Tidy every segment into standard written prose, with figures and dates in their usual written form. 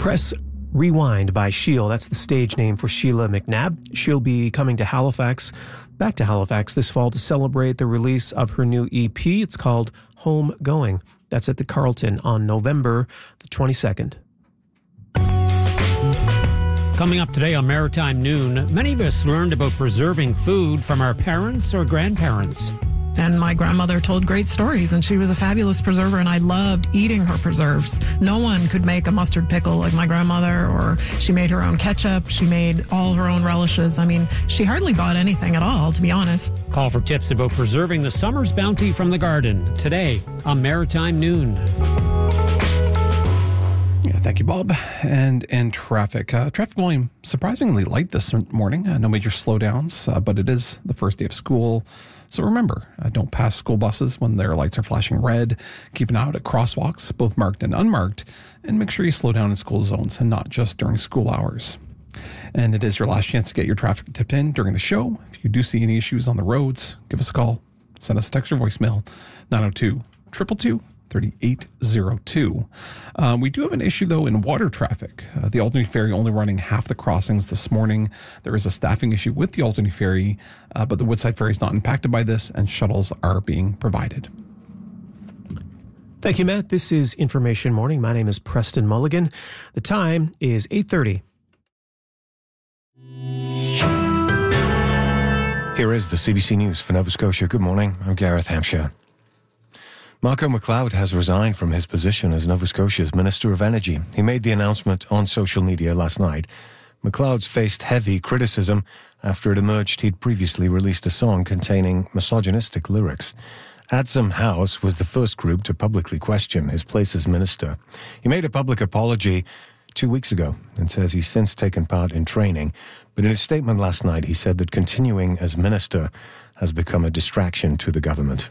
Press Rewind by Sheil. That's the stage name for Sheila McNabb. She'll be coming to back to Halifax this fall to celebrate the release of her new EP. It's called Home Going. That's at the Carlton on November the 22nd. Coming up today on Maritime Noon, many of us learned about preserving food from our parents or grandparents. And my grandmother told great stories, and she was a fabulous preserver, and I loved eating her preserves. No one could make a mustard pickle like my grandmother, or she made her own ketchup. She made all her own relishes. I mean, she hardly bought anything at all, to be honest. Call for tips about preserving the summer's bounty from the garden today on Maritime Noon. Yeah, thank you, Bob. And in traffic, traffic volume surprisingly light this morning. No major slowdowns, but it is the first day of school. So remember, don't pass school buses when their lights are flashing red. Keep an eye out at crosswalks, both marked and unmarked, and make sure you slow down in school zones and not just during school hours. And it is your last chance to get your traffic tipped in during the show. If you do see any issues on the roads, give us a call. Send us a text or voicemail, 902-222-3802. We do have an issue, though, in water traffic. The Alderney Ferry only running half the crossings this morning. There is a staffing issue with the Alderney Ferry, but the Woodside Ferry is not impacted by this, and shuttles are being provided. Thank you, Matt. This is Information Morning. My name is Preston Mulligan. The time is 8:30. Here is the CBC News for Nova Scotia. Good morning. I'm Gareth Hampshire. Marco McLeod has resigned from his position as Nova Scotia's Minister of Energy. He made the announcement on social media last night. McLeod's faced heavy criticism after it emerged he'd previously released a song containing misogynistic lyrics. Adsum House was the first group to publicly question his place as minister. He made a public apology 2 weeks ago and says he's since taken part in training. But in his statement last night, he said that continuing as minister has become a distraction to the government.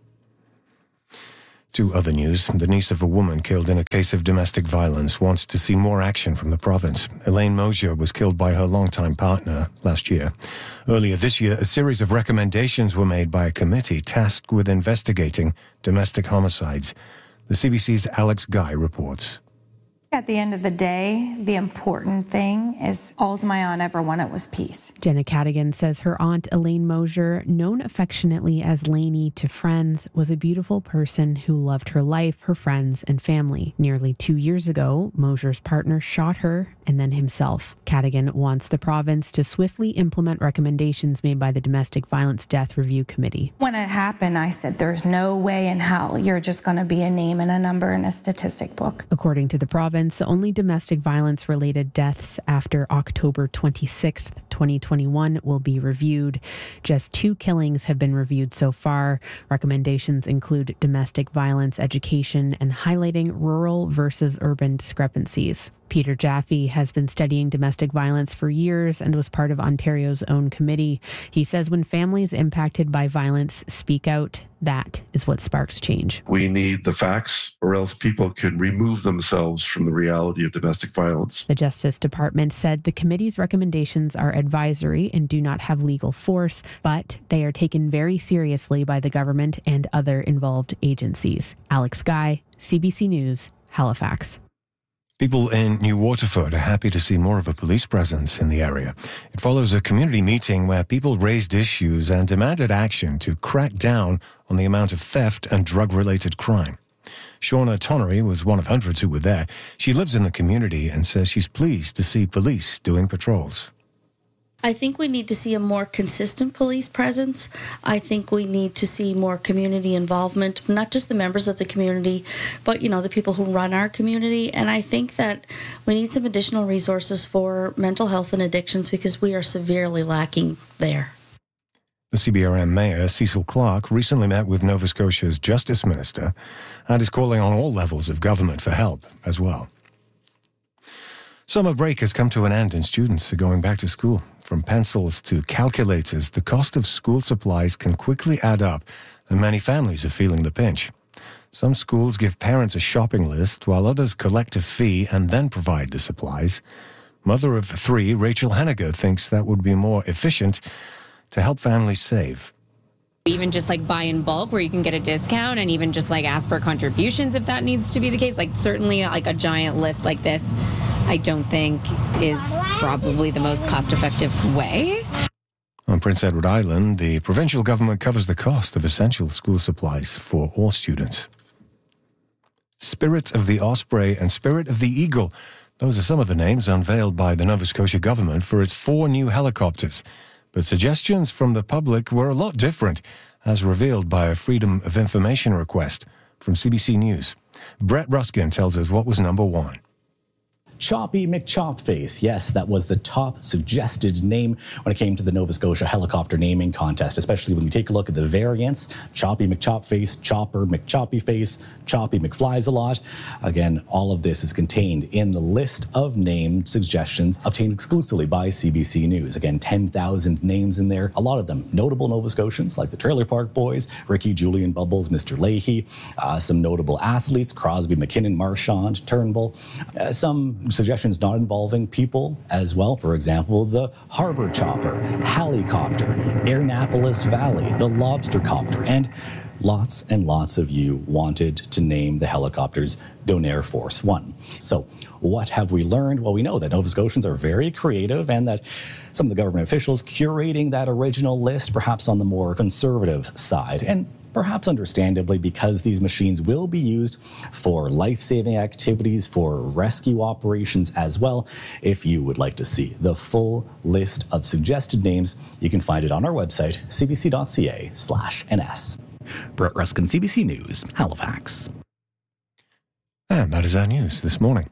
To other news, the niece of a woman killed in a case of domestic violence wants to see more action from the province. Elaine Mosier was killed by her longtime partner last year. Earlier this year, a series of recommendations were made by a committee tasked with investigating domestic homicides. The CBC's Alex Guy reports. At the end of the day, the important thing is all my aunt ever wanted was peace. Jenna Cadigan says her aunt Elaine Mosier, known affectionately as Lainey to friends, was a beautiful person who loved her life, her friends, and family. Nearly 2 years ago, Mosier's partner shot her and then himself. Cadigan wants the province to swiftly implement recommendations made by the Domestic Violence Death Review Committee. When it happened, I said, there's no way in hell you're just going to be a name and a number in a statistic book. According to the province, only domestic violence-related deaths after October 26th, 2021 will be reviewed. Just 2 killings have been reviewed so far. Recommendations include domestic violence education and highlighting rural versus urban discrepancies. Peter Jaffe has been studying domestic violence for years and was part of Ontario's own committee. He says when families impacted by violence speak out, that is what sparks change. We need the facts, or else people can remove themselves from the reality of domestic violence. The Justice Department said the committee's recommendations are advisory and do not have legal force, but they are taken very seriously by the government and other involved agencies. Alex Guy, CBC News, Halifax. People in New Waterford are happy to see more of a police presence in the area. It follows a community meeting where people raised issues and demanded action to crack down on the amount of theft and drug-related crime. Shauna Tonnery was one of hundreds who were there. She lives in the community and says she's pleased to see police doing patrols. I think we need to see a more consistent police presence. I think we need to see more community involvement, not just the members of the community, but, the people who run our community. And I think that we need some additional resources for mental health and addictions because we are severely lacking there. The CBRM Mayor, Cecil Clark, recently met with Nova Scotia's Justice Minister and is calling on all levels of government for help as well. Summer break has come to an end and students are going back to school. From pencils to calculators, the cost of school supplies can quickly add up, and many families are feeling the pinch. Some schools give parents a shopping list, while others collect a fee and then provide the supplies. Mother of 3, Rachel Henniger, thinks that would be more efficient to help families save. Even just buy in bulk where you can get a discount, and even just ask for contributions if that needs to be the case. Certainly a giant list like this I don't think is probably the most cost-effective way. On Prince Edward Island, the provincial government covers the cost of essential school supplies for all students. Spirit of the Osprey and Spirit of the Eagle. Those are some of the names unveiled by the Nova Scotia government for its 4 new helicopters. But suggestions from the public were a lot different, as revealed by a Freedom of Information request from CBC News. Brett Ruskin tells us what was number 1. Choppy McChopface. Yes, that was the top suggested name when it came to the Nova Scotia helicopter naming contest, especially when you take a look at the variants. Choppy McChopface, Chopper McChoppyface, Choppy McFlies-a-lot. Again, all of this is contained in the list of named suggestions obtained exclusively by CBC News. Again, 10,000 names in there. A lot of them notable Nova Scotians like the Trailer Park Boys, Ricky, Julian, Bubbles, Mr. Leahy. Some notable athletes, Crosby, McKinnon, Marchand, Turnbull. Some suggestions not involving people as well. For example, the Harbor Chopper, Helicopter, Airnapolis Valley, the Lobster Copter, and lots of you wanted to name the helicopters Donair Force One. So what have we learned? Well, we know that Nova Scotians are very creative and that some of the government officials curating that original list, perhaps on the more conservative side. And perhaps understandably, because these machines will be used for life-saving activities, for rescue operations as well. If you would like to see the full list of suggested names, you can find it on our website, cbc.ca/ns. Brett Ruskin, CBC News, Halifax. And that is our news this morning.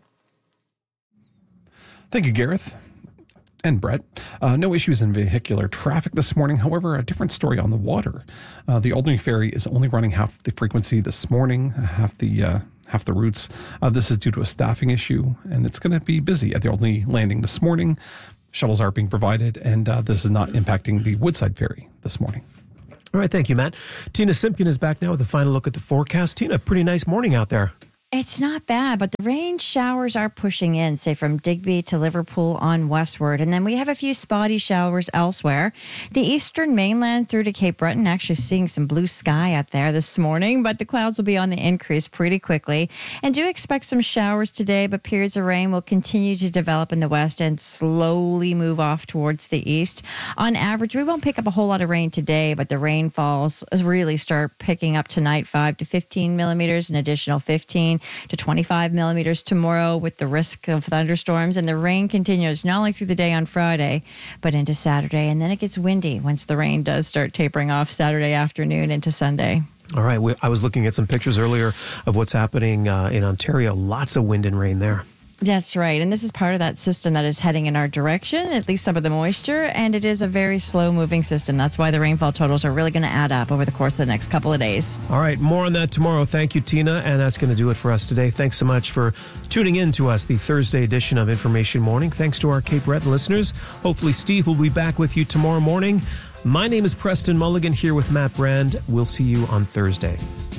Thank you, Gareth. And Brett. No issues in vehicular traffic this morning. However, a different story on the water. The Alderney Ferry is only running half the frequency this morning, half the routes. This is due to a staffing issue, and it's going to be busy at the Alderney Landing this morning. Shuttles are being provided, and this is not impacting the Woodside Ferry this morning. All right, thank you, Matt. Tina Simpkin is back now with a final look at the forecast. Tina, pretty nice morning out there. It's not bad, but the rain showers are pushing in, say from Digby to Liverpool on westward. And then we have a few spotty showers elsewhere. The eastern mainland through to Cape Breton, actually seeing some blue sky out there this morning, but the clouds will be on the increase pretty quickly. And do expect some showers today, but periods of rain will continue to develop in the west and slowly move off towards the east. On average, we won't pick up a whole lot of rain today, but the rainfalls really start picking up tonight, 5 to 15 millimeters, an additional 15 to 25 millimeters tomorrow with the risk of thunderstorms. And the rain continues not only through the day on Friday, but into Saturday. And then it gets windy once the rain does start tapering off Saturday afternoon into Sunday. All right. I was looking at some pictures earlier of what's happening in Ontario. Lots of wind and rain there. That's right. And this is part of that system that is heading in our direction, at least some of the moisture. And it is a very slow moving system. That's why the rainfall totals are really going to add up over the course of the next couple of days. All right. More on that tomorrow. Thank you, Tina. And that's going to do it for us today. Thanks so much for tuning in to us, the Thursday edition of Information Morning. Thanks to our Cape Breton listeners. Hopefully Steve will be back with you tomorrow morning. My name is Preston Mulligan here with Matt Brand. We'll see you on Thursday.